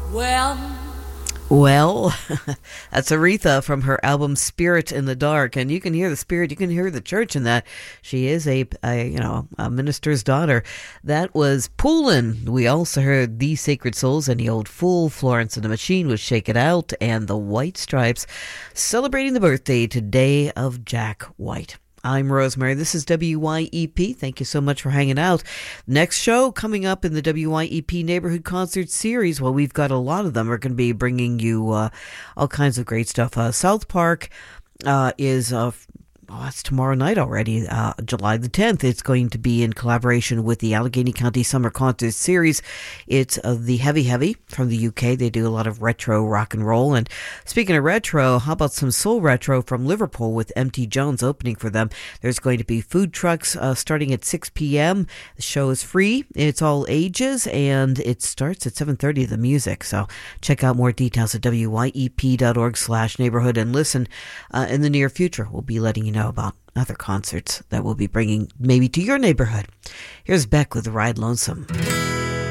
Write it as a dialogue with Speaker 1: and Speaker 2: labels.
Speaker 1: Well, that's Aretha from her album Spirit in the Dark, and you can hear the spirit, you can hear the church in that. She is a minister's daughter. That was Poulin. We also heard The Sacred Souls and The Old Fool, Florence and the Machine with Shake It Out, and the White Stripes celebrating the birthday today of Jack White. I'm Rosemary. This is WYEP. Thank you so much for hanging out. Next show coming up in the WYEP Neighborhood Concert Series. Well, we've got a lot of them. We're going to be bringing you all kinds of great stuff. South Park is... it's tomorrow night already, July the 10th. It's going to be in collaboration with the Allegheny County Summer Concert Series. It's the Heavy Heavy from the UK. They do a lot of retro rock and roll. And speaking of retro, how about some soul retro from Liverpool with M.T. Jones opening for them? There's going to be food trucks starting at 6 p.m. The show is free. It's all ages, and it starts at 7:30, the music. So check out more details at wyep.org/neighborhood and listen. In the near future, we'll be letting you know about other concerts that we'll be bringing maybe to your neighborhood. Here's Beck with Ride Lonesome.